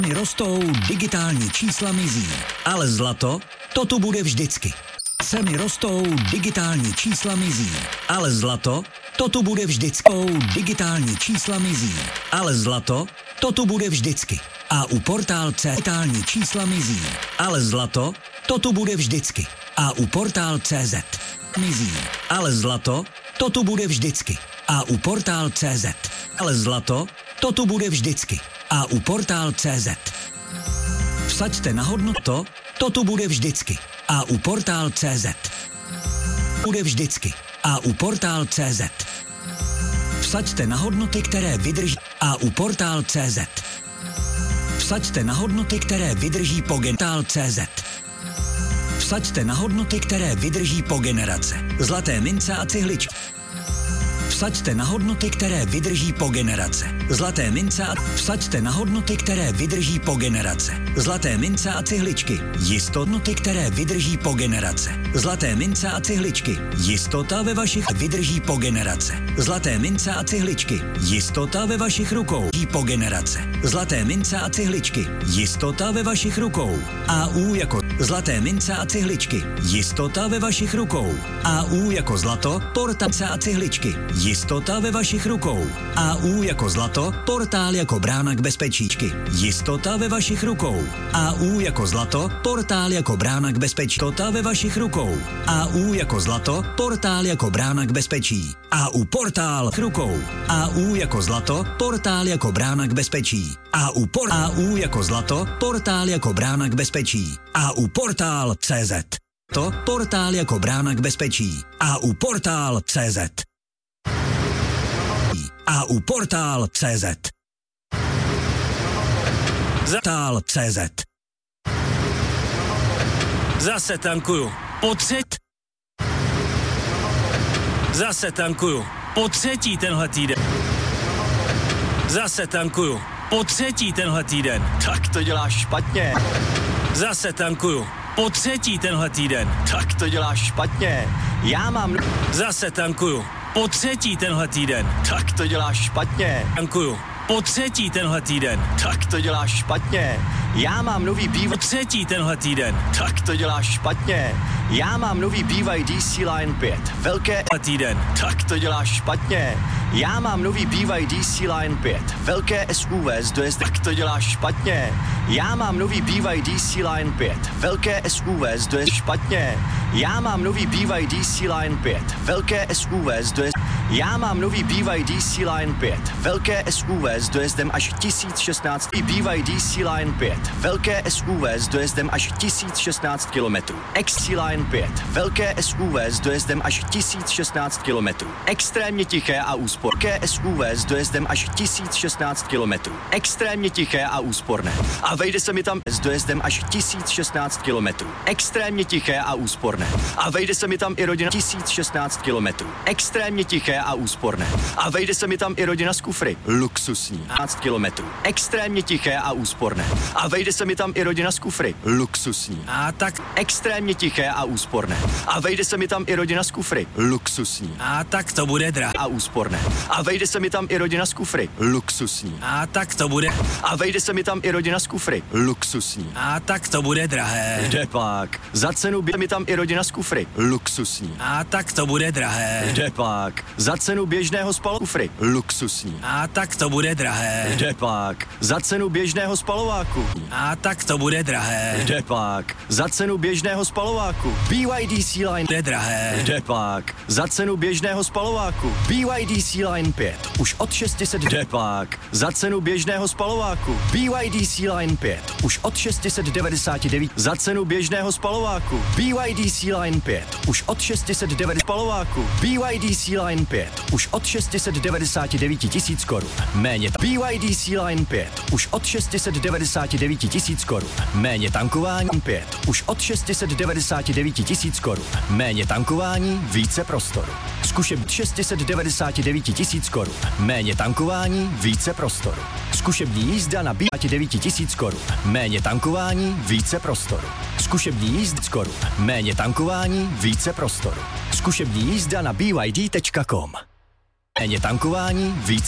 Rostou, digitální čísla mizí, ale zlato, to tu bude vždycky. Ceny rostou, digitální čísla mizí, ale zlato, to tu bude vždycky. Digitální čísla mizí, ale zlato, to tu bude vždycky. A u Portál.cz digitální čísla mizí, ale zlato, to tu bude vždycky. A u Portál.cz mizí, ale zlato, to tu bude vždycky. A u Portál.cz, ale zlato, to tu bude vždycky. A u Portál.cz vsaďte na hodnotu, to tu bude vždycky. A u Portál.cz bude vždycky. A u Portál.cz vsaďte na hodnoty, které vydrží. A u Portál.cz vsaďte na hodnoty, které vydrží po Portál.cz vsaďte na hodnoty, které vydrží po generace. Zlaté mince a cihličky. Vsaďte na hodnoty, které vydrží po generace. Zlaté mince a vsaďte na hodnoty, které vydrží po generace. Zlaté mince a cihličky. Jistotnoty, které vydrží po generace. Zlaté mince a cihličky. Jistota ve vašich vydrží po generace. Zlaté mince a cihličky. Jistota ve vašich rukou po generace. Zlaté mince a cihličky. Jistota ve vašich rukou. AU jako zlaté mince a cihličky. Jistota ve vašich rukou. AU jako zlato, portace a cihličky. Jistota ve vašich rukou. AU jako zlato, portál jako brána k bezpečíčky. Jistota ve vašich rukou. AU jako zlato, portál jako brána k bezpečí. Jistota ve vašich rukou. AU jako zlato, portál jako brána k bezpečí. AU portál rukou. AU jako zlato, portál jako brána k bezpečí. AU jako zlato, portál jako brána k bezpečí. AU Portál.cz. To portál jako brána k bezpečí. AU Portál.cz. AU Portál.cz. Portál.cz. Zase tankuju. Zase tankuju. Po třetí tenhle týden. Zase tankuju. Po třetí tenhle týden. Tak to děláš špatně. Zase tankuju. Po třetí tenhle týden. Tak to děláš špatně. Já mám... Zase tankuju. Po třetí tenhle týden. Tak to děláš špatně. Tankuju. Po třetí tenhle týden. Tak to děláš špatně. Já mám nový BYD. Po třetí tenhle týden. Tak to děláš špatně. Já mám nový BYD C-Line 5. Velké týden. Tak to děláš špatně. Já mám nový BYD C-Line 5. Velké SUV s dojezdem. Tak to děláš špatně. Já mám nový BYD C-Line 5. Velké SUV s dojezdem. Špatně. Já mám nový BYD C-Line 5. Velké SUV s dojezdem. Já mám nový BYD C-Line 5. Velké SUV s dojezdem až 1016. BYD C-Line 5. Velké SUV s dojezdem až 1016 km. X-C-Line 5. Velké SUV s dojezdem až 1016 km. Extrémně tiché a úsporné. Velké SUV s dojezdem až 1016 km. Extrémně tiché a úsporné. A vejde se mi tam s dojezdem až 1016 km. Extrémně tiché a úsporné. A vejde se mi tam i rodina 1016 km. Extrémně tiché a úsporné. A vejde se mi tam i rodina z kufry. Luxusní. 15 km. Extrémně tiché a úsporné. A vejde se mi tam i rodina z kufry. Luxusní. A tak extrémně tiché a úsporné. A vejde se mi tam i rodina z kufry. Luxusní. A tak to bude drahé. A úsporné. A vejde se mi tam i rodina z kufry. Luxusní. A tak to bude. A vejde se mi tam i rodina z kufry. Luxusní. A tak to bude drahé. Kde pak? Za cenu mi tam i rodina z kufry. Luxusní. A tak to bude drahé. Kde pak? Za cenu běžného spalování kufry. Luxusní. A tak to bude drahé. Kde pak? Za cenu běžného spalováku. A tak to bude drahé. Kde pak? Za cenu běžného spalováku. BYD C-Line. Bude drahé. Kde pak? Za cenu běžného spalováku. BYD C-Line 5. Už od 600. Kde pak? Za cenu běžného spalováku. BYD C-Line 5. Už od 699. Za cenu běžného spalováku. BYD C-Line 5. Už od 690 spalováku. BYD C-Line 5. Už od 699 tisíc korun. Méně BYD C-Line 5. Už od 699 tisíc korun. Méně tankování 5. Už od 699 tisíc korun. Méně tankování, více prostoru. Zkušební 699 tisíc korun. Méně tankování, více prostoru. Zkušební jízda na BYD 9 tisíc korun. Méně tankování, více prostoru. Zkušební jízda korun. Méně tankování, více prostoru. Zkušební jízda na BYD.com. Méně tankování, více